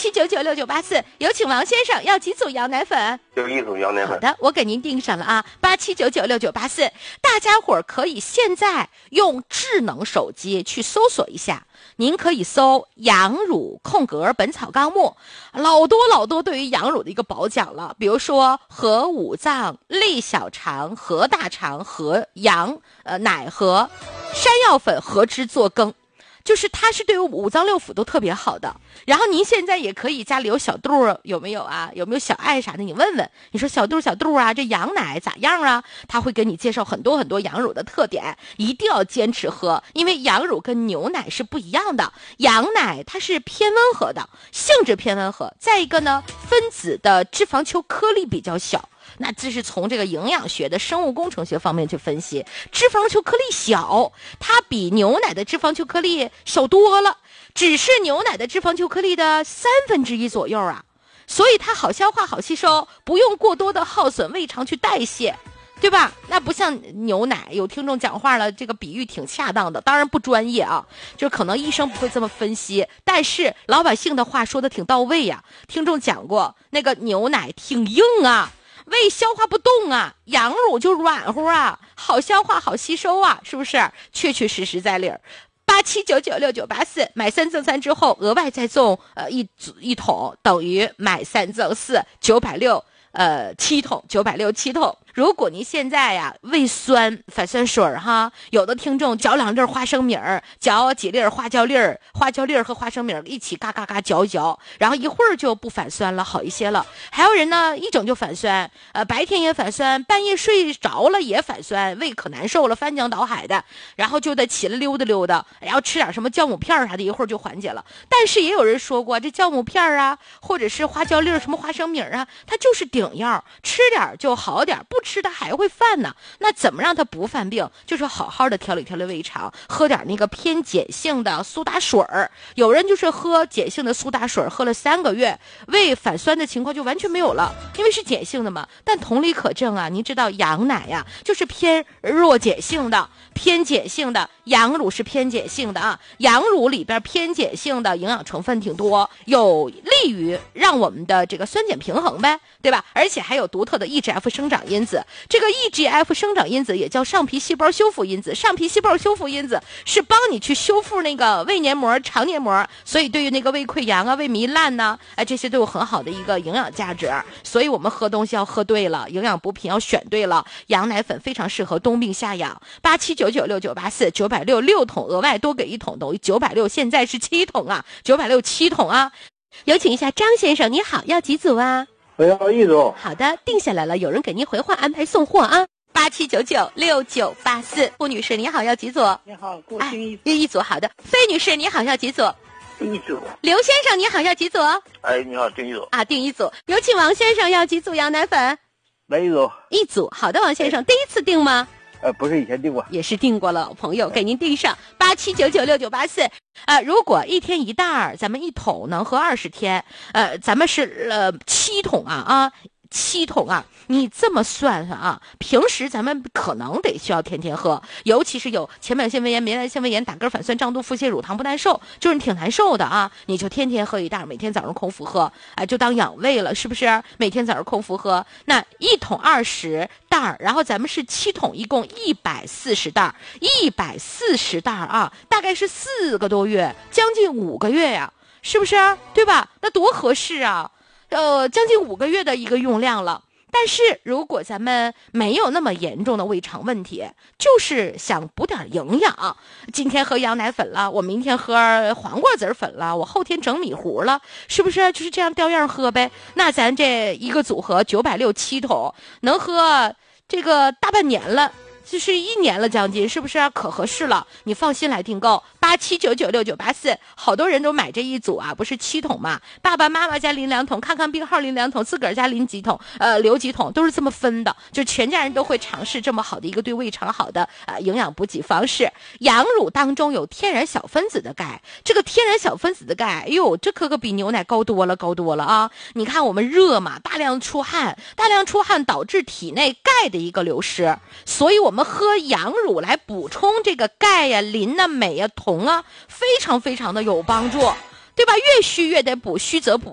87996984，有请王先生，要几组羊奶粉？ 有1组羊奶粉。 好的，我给您订上了啊，87996984，大家伙儿可以现在用智能手机去搜索一下。您可以搜羊乳空格本草纲目，老多对于羊乳的一个保讲了，比如说和五脏、利小肠、和大肠、和羊奶和山药粉合之做羹，就是它是对于五脏六腑都特别好的。然后您现在也可以家里有小肚有没有啊？有没有小爱啥的？你问问，你说小肚啊，这羊奶咋样啊？他会给你介绍很多羊乳的特点，一定要坚持喝，因为羊乳跟牛奶是不一样的。羊奶它是偏温和的，性质偏温和，再一个呢，分子的脂肪球颗粒比较小。那这是从这个营养学的生物工程学方面去分析，脂肪球颗粒小，它比牛奶的脂肪球颗粒小多了，只是牛奶的脂肪球颗粒的1/3左右啊，所以它好消化好吸收，不用过多的耗损胃肠去代谢，对吧？那不像牛奶，有听众讲话了，这个比喻挺恰当的，当然不专业啊，就可能医生不会这么分析，但是老百姓的话说的挺到位呀。听众讲过，那个牛奶挺硬啊，胃消化不动啊，羊乳就软乎啊，好消化好吸收啊，是不是？确实在理儿。87996984，买3赠3之后，额外再送一桶，等于买3赠4，960。7桶，960 7桶。如果您现在呀胃酸反酸水哈，有的听众嚼2粒花生米儿，嚼几粒花椒粒儿，花椒粒儿和花生米儿一起嘎嘎嘎嚼一嚼，然后一会儿就不反酸了，好一些了。还有人呢一整就反酸，白天也反酸，半夜睡着了也反酸，胃可难受了，翻江倒海的，然后就得起来溜达，然后吃点什么酵母片啥的，一会儿就缓解了。但是也有人说过，这酵母片啊，或者是花椒粒儿什么花生米儿啊，它就是顶药，吃点就好点，不吃它还会犯呢。那怎么让它不犯病？就是好好的调理胃肠，喝点那个偏碱性的苏打水儿。有人就是喝碱性的苏打水，喝了3个月，胃反酸的情况就完全没有了，因为是碱性的嘛。但同理可证啊，您知道羊奶呀，就是偏弱碱性的，羊乳是偏碱性的啊。羊乳里边偏碱性的营养成分挺多，有利于让我们的这个酸碱平衡呗，对吧？而且还有独特的 EGF 生长因子，这个 EGF 生长因子也叫上皮细胞修复因子，上皮细胞修复因子是帮你去修复那个胃黏膜、肠黏膜，所以对于那个胃溃疡啊、胃糜烂呐，这些都有很好的一个营养价值。所以我们喝东西要喝对了，营养补品要选对了，羊奶粉非常适合冬病夏养。87996984，960 6桶，额外多给1桶，等于960，现在是7桶啊，960 7桶啊。有请一下张先生，你好，要几组啊？ 我要1组。 好的，定下来了，有人给您回话安排送货啊。87996984，傅女士你好，要几组？ 你好，顾青一组。好的，费女士你好，要几组 ？1组。 刘先生你好，要几组？ 哎，你好，订1组啊，订1组。有请王先生，要几组羊奶粉？ 来1组。 1组。好的，王先生，第一次订吗？ 不是以前订过， 也是订过了，朋友给您订上87996984。如果1天1袋，咱们1桶能喝20天，咱们是7桶啊，7桶啊，你这么算啊，平时咱们可能得需要天天喝，尤其是有前列腺胃炎、糜烂性胃炎、打嗝、反酸、胀肚、腹泻、乳糖不耐受，就是你挺难受的啊，你就天天喝1袋，每天早上空腹喝，就当养胃了，是不是？每天早上空腹喝，那1桶20袋，然后咱们是7桶，一共140袋，140袋啊，大概是4个多月，将近5个月呀，是不是？对吧？那多合适啊！将近5个月的一个用量了。但是如果咱们没有那么严重的胃肠问题，就是想补点营养，今天喝羊奶粉了，我明天喝黄瓜籽粉了，我后天整米糊了，是不是就是这样调样喝呗？那咱这一个组合960 7桶，能喝这个大半年了，就是1年了将近，是不是可合适了？你放心来订购87996984，好多人都买这一组啊，不是7桶嘛？爸爸妈妈家拎2桶，看看病号拎2桶，自个儿家拎几桶，留几桶，都是这么分的，就全家人都会尝试这么好的一个对胃肠好的营养补给方式。羊乳当中有天然小分子的钙，这个天然小分子的钙，哎呦，这可比牛奶高多了啊！你看我们热嘛，大量出汗导致体内钙的一个流失，所以我们喝羊乳来补充这个钙呀、磷啊、镁啊、铜啊，非常非常的有帮助，对吧？越虚越得补，虚则补。